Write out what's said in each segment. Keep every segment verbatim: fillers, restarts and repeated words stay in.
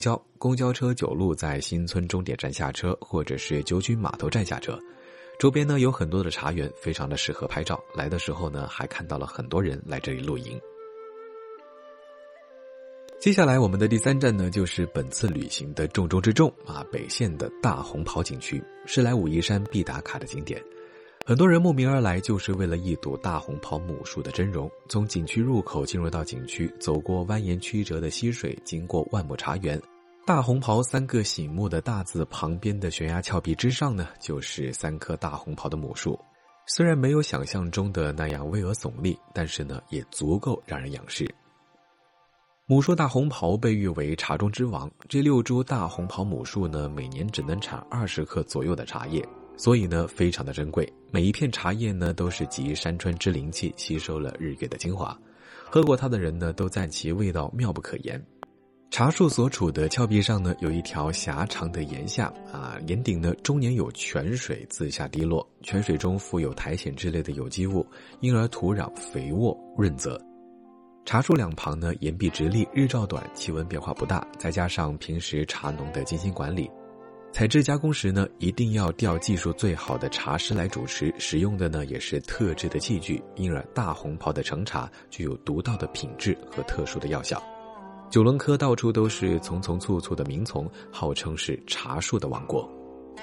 交，公交车九路在新村终点站下车，或者是九曲码头站下车。周边呢有很多的茶园，非常的适合拍照。来的时候呢，还看到了很多人来这里露营。接下来我们的第三站呢，就是本次旅行的重中之重啊，北线的大红袍景区，是来武夷山必打卡的景点。很多人慕名而来，就是为了一睹大红袍母树的真容。从景区入口进入到景区，走过蜿蜒曲折的溪水，经过万亩茶园，大红袍三个醒目的大字旁边的悬崖峭壁之上呢，就是三棵大红袍的母树。虽然没有想象中的那样巍峨耸立，但是呢，也足够让人仰视。母树大红袍被誉为茶中之王，这六株大红袍母树呢，每年只能产二十克左右的茶叶，所以呢，非常的珍贵。每一片茶叶呢，都是集山川之灵气，吸收了日月的精华。喝过它的人呢，都赞其味道妙不可言。茶树所处的峭壁上呢，有一条狭长的岩下啊，岩顶呢终年有泉水自下滴落，泉水中富有苔藓之类的有机物，因而土壤肥沃润泽。茶树两旁呢，岩壁直立，日照短，气温变化不大，再加上平时茶农的精心管理，采制加工时呢，一定要调技术最好的茶师来主持，使用的呢也是特制的器具，因而大红袍的成茶具有独到的品质和特殊的药效。九龙科到处都是丛丛簇簇的名丛，号称是茶树的王国。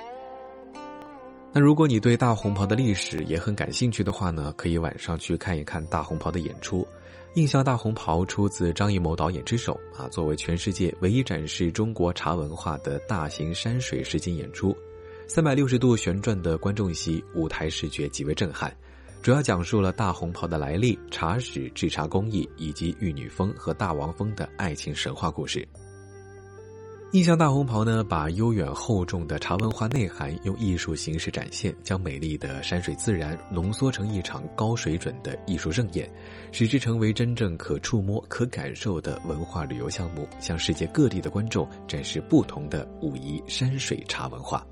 那如果你对大红袍的历史也很感兴趣的话呢，可以晚上去看一看大红袍的演出。印象大红袍出自张艺谋导演之手啊，作为全世界唯一展示中国茶文化的大型山水实景演出，三百六十度旋转的观众席，舞台视觉极为震撼，主要讲述了大红袍的来历、茶史、制茶工艺以及玉女峰和大王峰的爱情神话故事。印象大红袍呢，把悠远厚重的茶文化内涵用艺术形式展现，将美丽的山水自然浓缩成一场高水准的艺术盛宴，使之成为真正可触摸、可感受的文化旅游项目，向世界各地的观众展示不同的武夷山水茶文化。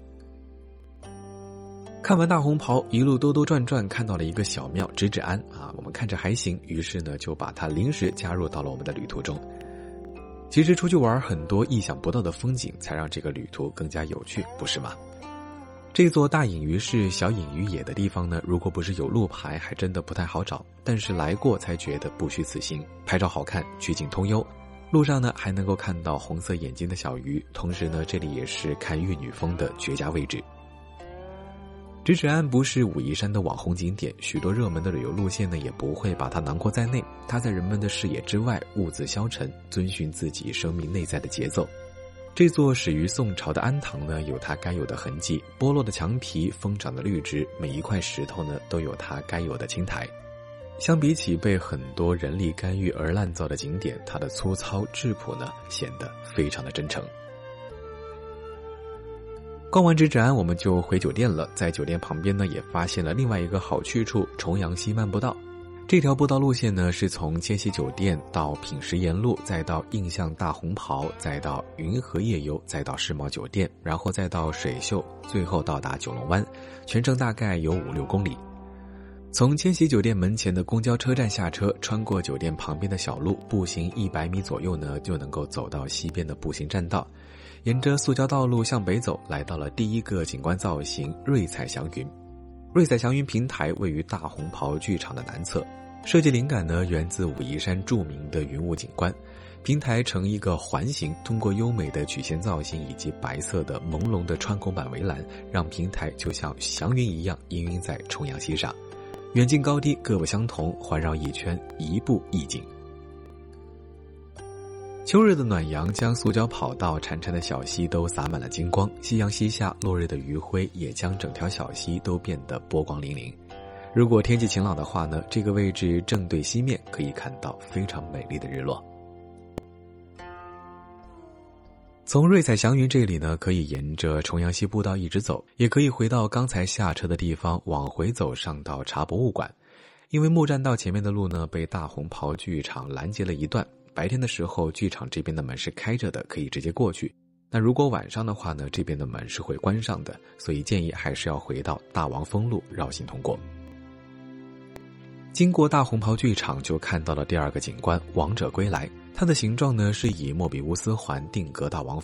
看完大红袍，一路兜兜转转，看到了一个小庙直指庵啊，我们看着还行，于是呢就把它临时加入到了我们的旅途中。其实出去玩，很多意想不到的风景才让这个旅途更加有趣，不是吗？这座大隐于市小隐于野的地方呢，如果不是有路牌还真的不太好找，但是来过才觉得不虚此行。拍照好看，取景通幽，路上呢还能够看到红色眼睛的小鱼，同时呢这里也是看玉女峰的绝佳位置。直指庵不是武夷山的网红景点，许多热门的旅游路线呢也不会把它囊括在内，它在人们的视野之外，兀自消沉，遵循自己生命内在的节奏。这座始于宋朝的庵堂呢，有它该有的痕迹，剥落的墙皮，疯长的绿植，每一块石头呢都有它该有的青苔。相比起被很多人力干预而烂造的景点，它的粗糙质朴呢显得非常的真诚。逛完直指庵，我们就回酒店了。在酒店旁边呢，也发现了另外一个好去处——重阳溪漫步道。这条步道路线呢，是从千禧酒店到品石沿路，再到印象大红袍，再到云和夜游，再到世贸酒店，然后再到水秀，最后到达九龙湾，全程大概有五六公里。从千禧酒店门前的公交车站下车，穿过酒店旁边的小路，步行一百米左右呢，就能够走到西边的步行栈道。沿着塑胶道路向北走，来到了第一个景观造型瑞彩祥云。瑞彩祥云平台位于大红袍剧场的南侧，设计灵感呢源自武夷山著名的云雾景观。平台呈一个环形，通过优美的曲线造型以及白色的朦胧的穿孔板围栏，让平台就像祥云一样氤氲在重阳溪上，远近高低各不相同，环绕一圈，一步一景。秋日的暖阳将塑胶跑道潺潺的小溪都洒满了金光，夕阳西下，落日的余晖也将整条小溪都变得波光粼粼。如果天气晴朗的话呢，这个位置正对西面可以看到非常美丽的日落。从瑞彩祥云这里呢，可以沿着重阳溪步道一直走，也可以回到刚才下车的地方往回走上到茶博物馆。因为木栈道前面的路呢被大红袍剧场拦截了一段，白天的时候剧场这边的门是开着的，可以直接过去。那如果晚上的话呢，这边的门是会关上的，所以建议还是要回到大王峰路绕行通过。经过大红袍剧场，就看到了第二个景观王者归来。它的形状呢是以莫比乌斯环定格大王